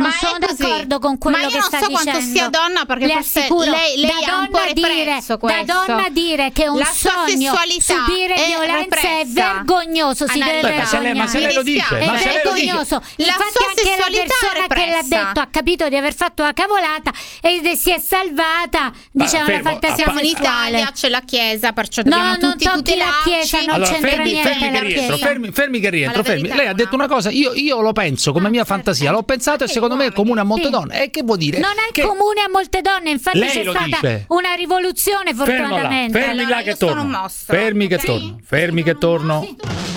non sono d'accordo con quello che sta dicendo. Ma io non so quanto sia donna, perché forse lei ha un po' represso questo. Da donna dire che è un sogno subire violenza è vergognoso, si deve vergognare. Ma se lei lo dice, è vergognoso. Infatti anche la persona che l'ha detto ha capito di aver fatto una cavolata e si è salvata, diceva la fantasia siamo in Italia, c'è la Chiesa, perciò dobbiamo tutti tutelarci. La Chiesa non c'entra niente la Chiesa. Fermi che rientro, fermi. Lei ha detto una cosa, io lo penso come mia fantasia, l'ho pensato e secondo me è comune a molte donne. E che vuol dire? Non è comune a molte donne, infatti c'è stata una rivoluzione fortunatamente. Fermi là che torno. Fermi che torno.